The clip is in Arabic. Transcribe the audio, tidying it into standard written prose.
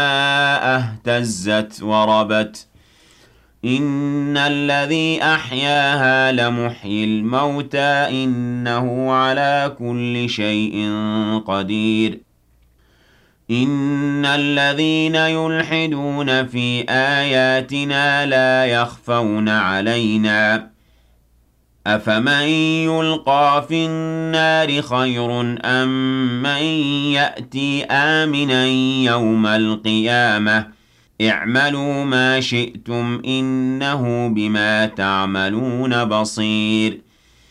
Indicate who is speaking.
Speaker 1: اهتزت وربت إن الذي أحياها لمحيي الموتى إنه على كل شيء قدير إن الذين يلحدون في آياتنا لا يخفون علينا أفمن يلقى في النار خير أم من يأتي آمنا يوم القيامة اعملوا ما شئتم إنه بما تعملون بصير